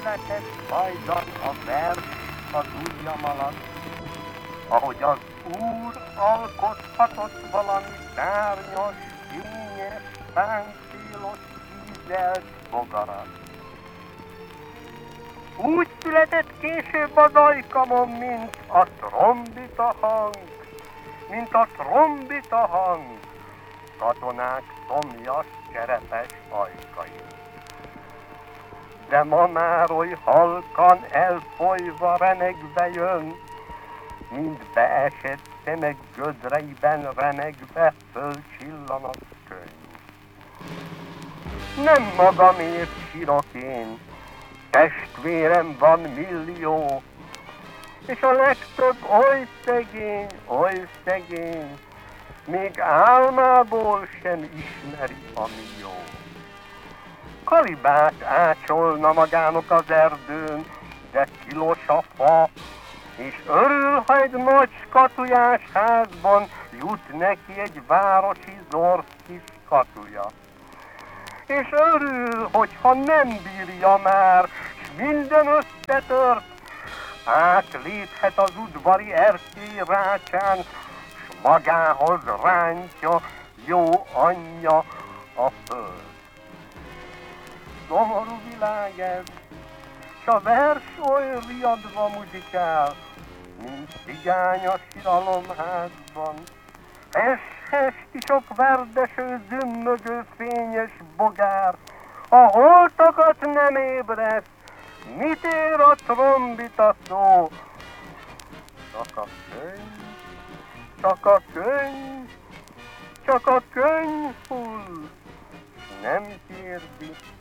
született hajdan a vers az ujjam alatt, ahogy az Úr alkothatott valami szárnyas, fényes, páncélos, ízelt bogarat. Úgy született később az ajkamon, mint a trombita hang, katonák szomjas, cserepes ajkain. De ma már oly halkan elfolyva, remegve jön, mint beesett szemek gödreiben remegve fölcsillan a könyv. Nem magamért sírok én, testvérem van millió, és a legtöbb oly szegény, még álmából sem ismeri, ami jó. Kalibát ácsolna magának az erdőn, de tilos a fa, és örül, ha egy nagy skatujás házban jut neki egy városi zorsz kis skatuja. És örül, hogyha nem bírja már, s minden összetört, átléphet az udvari erkély rácsán, s magához rántja jó anyja a föld. Szomorú világ ez, s a vers oly riadva muzsikál, mint cigány a siralomházban. Hes, sok verdeső, zümmögő, fényes bogár, a holtakat nem ébreszt, mit ér a trombita szó? Csak a könyv hull, nem kérdi